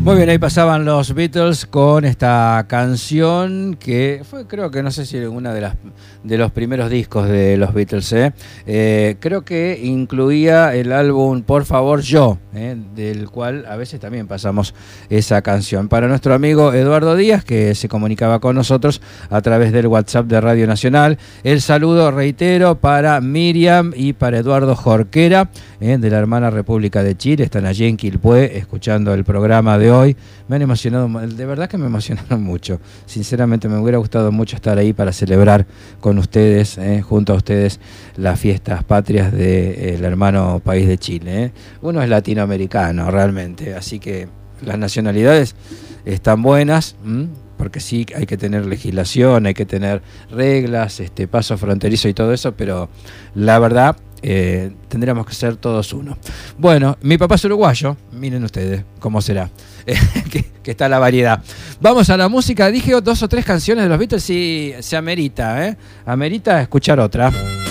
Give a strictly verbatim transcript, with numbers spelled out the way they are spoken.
Muy bien, ahí pasaban los Beatles con esta canción que fue, creo que no sé si una de las de los primeros discos de los Beatles, ¿eh? Eh, creo que incluía el álbum Por Favor Yo, ¿eh? Del cual a veces también pasamos esa canción. Para nuestro amigo Eduardo Díaz, que se comunicaba con nosotros a través del WhatsApp de Radio Nacional, el saludo, reitero, para Miriam y para Eduardo Jorquera, ¿eh? De la hermana República de Chile. Están allí en Quilpué escuchando el programa de hoy. Me han emocionado, de verdad que me emocionaron mucho. Sinceramente me hubiera gustado mucho estar ahí para celebrar con ustedes, eh, junto a ustedes, las fiestas patrias del eh, hermano país de Chile. Eh. Uno es latinoamericano realmente, así que las nacionalidades están buenas, ¿m? Porque sí hay que tener legislación, hay que tener reglas, este paso fronterizo y todo eso, pero la verdad eh, tendríamos que ser todos uno. Bueno, mi papá es uruguayo, miren ustedes cómo será, eh, que, que está la variedad. Vamos a la música, dije dos o tres canciones de los Beatles y se amerita, ¿eh? Amerita escuchar otra.